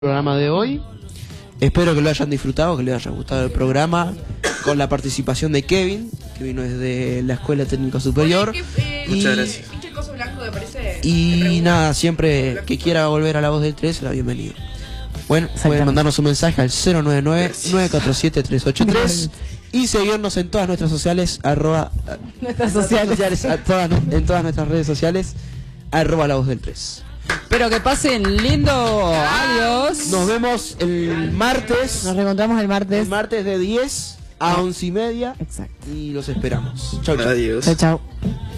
Programa de hoy. Espero que lo hayan disfrutado, que les haya gustado el programa, con la participación de Kevin, que vino desde la Escuela Técnica Superior. Muchas gracias. Y nada, siempre que quiera volver a La Voz del 3, será bienvenido. Bueno, pueden mandarnos un mensaje al 099-947-383 y seguirnos en todas nuestras sociales, en todas nuestras redes sociales, @ La Voz del 3. Pero que pasen lindo. Adiós. Nos vemos el martes. Nos reencontramos el martes. El martes de 10 a 11:30. Exacto. Y los esperamos. Chau, chau. Adiós. Chau, chau.